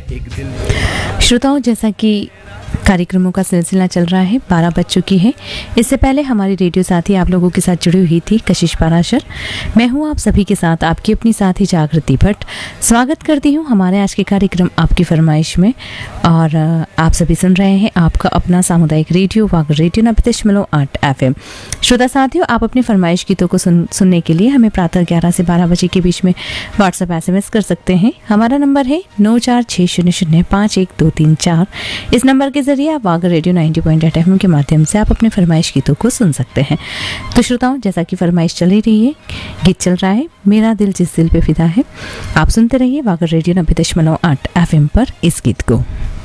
श्रोताओं, जैसा कि कार्यक्रमों का सिलसिला चल रहा है, 12 बज चुकी है। इससे पहले हमारी रेडियो साथी आप लोगों के साथ जुड़ी हुई थी कशिश पाराशर। मैं हूं आप सभी के साथ आपकी अपनी साथी जागृति भट्ट। स्वागत करती हूं हमारे आज के कार्यक्रम आपकी फरमाइश में। और आप सभी सुन रहे हैं आपका अपना सामुदायिक रेडियो वाग रेडियो 90.8 FM। श्रोता साथियों, आप अपनी फरमाइश गीतों को सुनने के लिए हमें प्रातः 11 से 12 बजे के बीच में व्हाट्सएप SMS कर सकते हैं। हमारा नंबर है 9460051234। इस नंबर के जरिए आप वाग रेडियो 90.8 FM के माध्यम से आप अपने फरमाइश गीतों को सुन सकते हैं। तो श्रोताओं, जैसा कि फरमाइश चली रही है, गीत चल रहा है मेरा दिल जिस दिल पे फिदा है। आप सुनते रहिए वाग रेडियो 90.8 FM पर इस गीत को।